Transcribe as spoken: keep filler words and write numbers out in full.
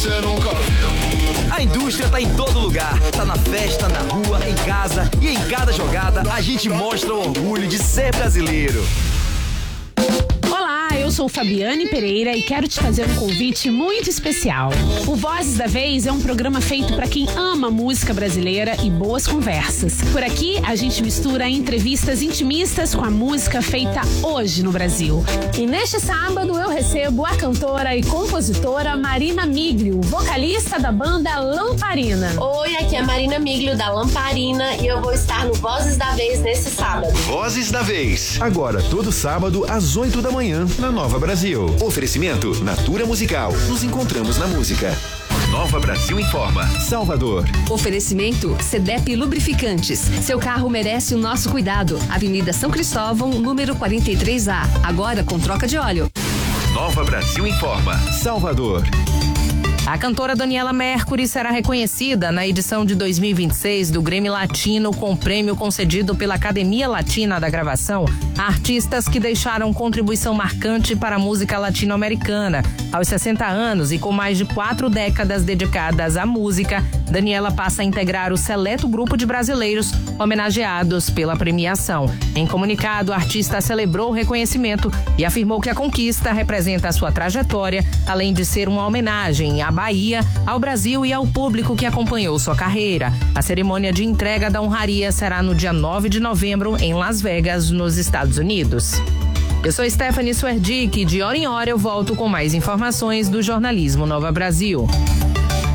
A indústria tá em todo lugar, tá na festa, na rua, em casa e em cada jogada a gente mostra o orgulho de ser brasileiro. Olá, eu sou Fabiane Pereira e quero te fazer um convite muito especial. O Vozes da Vez é um programa feito para quem ama música brasileira e boas conversas. Por aqui, a gente mistura entrevistas intimistas com a música feita hoje no Brasil. E neste sábado eu recebo a cantora e compositora Marina Miglio, vocalista da banda Lamparina. Oi, aqui é Marina Miglio da Lamparina e eu vou estar no Vozes da Vez nesse sábado. Vozes da Vez. Agora, todo sábado, às oito da manhã, na Nova Brasil. Oferecimento Natura Musical. Nos encontramos na música. Nova Brasil informa. Salvador. Oferecimento Cedep Lubrificantes. Seu carro merece o nosso cuidado. Avenida São Cristóvão, número quarenta e três A. Agora com troca de óleo. Nova Brasil informa. Salvador. A cantora Daniela Mercury será reconhecida na edição de dois mil e vinte e seis do Grammy Latino com prêmio concedido pela Academia Latina da Gravação a artistas que deixaram contribuição marcante para a música latino-americana. Aos sessenta anos e com mais de quatro décadas dedicadas à música, Daniela passa a integrar o seleto grupo de brasileiros homenageados pela premiação. Em comunicado, a artista celebrou o reconhecimento e afirmou que a conquista representa a sua trajetória, além de ser uma homenagem à Bahia, ao Brasil e ao público que acompanhou sua carreira. A cerimônia de entrega da honraria será no dia nove de novembro, em Las Vegas, nos Estados Unidos. Eu sou Stephanie Swerdick e de hora em hora eu volto com mais informações do jornalismo Nova Brasil.